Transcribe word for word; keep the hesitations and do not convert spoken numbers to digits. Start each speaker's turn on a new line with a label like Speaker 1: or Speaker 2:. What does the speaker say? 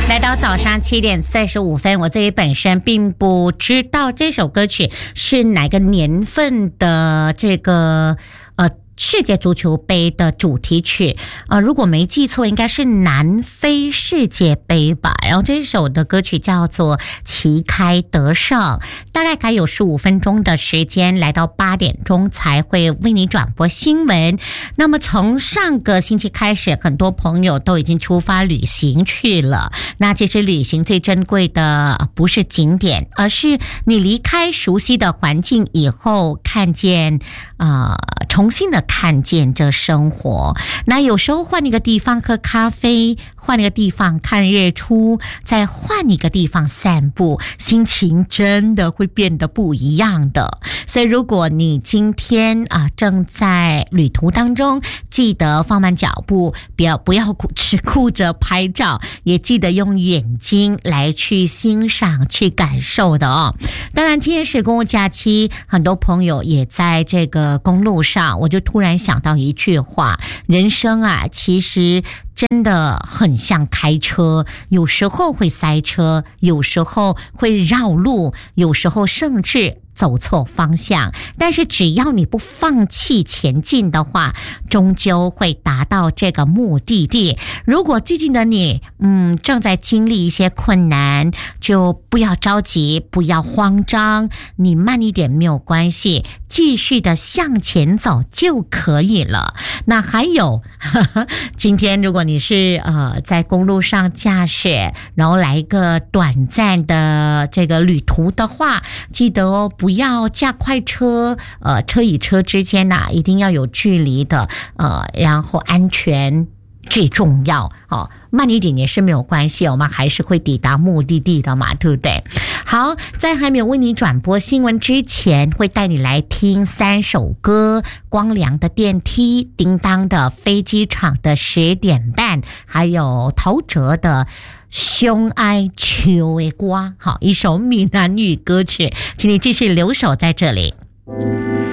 Speaker 1: 来到早上七点四十五分，我自己本身并不知道这首歌曲是哪个年份的这个呃世界足球杯的主题曲啊、呃，如果没记错，应该是南非世界杯吧。然后这首的歌曲叫做《旗开得胜》，大概还有十五分钟的时间，来到八点钟才会为你转播新闻。那么从上个星期开始，很多朋友都已经出发旅行去了。那其实旅行最珍贵的不是景点，而是你离开熟悉的环境以后，看见啊、呃，重新的看见这生活。那有时候换一个地方喝咖啡，换一个地方看日出，再换一个地方散步，心情真的会变得不一样的。所以如果你今天啊正在旅途当中，记得放慢脚步，不要不要只顾着拍照，也记得用眼睛来去欣赏去感受的哦。当然今天是公共假期，很多朋友也在这个公路上，我就突然想到一句话，人生啊其实真的很像开车，有时候会塞车，有时候会绕路，有时候甚至走错方向，但是只要你不放弃前进的话，终究会达到这个目的地。如果最近的你嗯正在经历一些困难，就不要着急，不要慌张，你慢一点没有关系，继续的向前走就可以了。那还有呵呵今天如果你是呃在公路上驾驶，然后来一个短暂的这个旅途的话，记得哦，不要驾快车，呃，车与车之间呐、啊，一定要有距离的，呃，然后安全最重要哦。慢一点也是没有关系，我们还是会抵达目的地的嘛，对不对？好，在还没有为你转播新闻之前，会带你来听三首歌：光良的电梯、叮当的飞机场的十点半，还有陶喆的胸爱秋的瓜。好，一首闽南语歌曲，请你继续留守在这里。